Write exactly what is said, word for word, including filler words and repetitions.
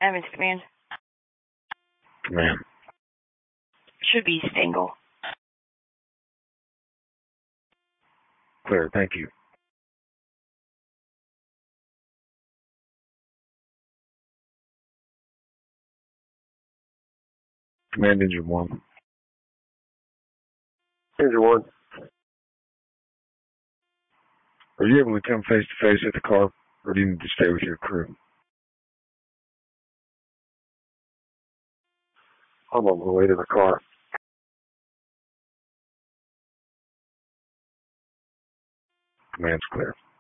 Evans Command. Command. Should be Stengel. Clear, thank you. Command Engine one. Engine one. Are you able to come face to face at the car, or do you need to stay with your crew? I'm on my way to the car. Command's clear.